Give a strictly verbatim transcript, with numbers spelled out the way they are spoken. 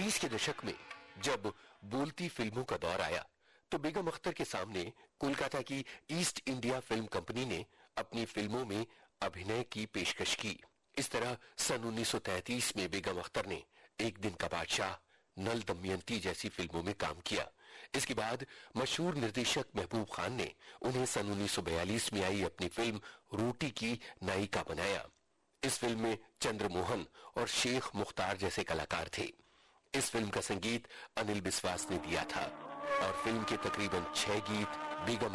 तीस के दशक में जब बोलती फिल्मों का दौर आया तो बेगम अख्तर के सामने कोलकाता की ईस्ट इंडिया फिल्म कंपनी ने अपनी फिल्मों में अभिनय की पेशकश की। इस तरह सन उन्नीस सौ तैंतीस में बेगम अख्तर ने एक दिन का बादशाह, नल दमयंती जैसी फिल्मों में काम किया। इसके बाद मशहूर निर्देशक महबूब खान ने उन्हें सन उन्नीस सौ बयालीस में आई अपनी फिल्म रोटी की नायिका बनाया। इस फिल्म में चंद्रमोहन और शेख मुख्तार जैसे कलाकार थे। इस फिल्म का संगीत अनिल बिस्वास ने दिया था और फिल्म के तकरीबन छह गीत बेगम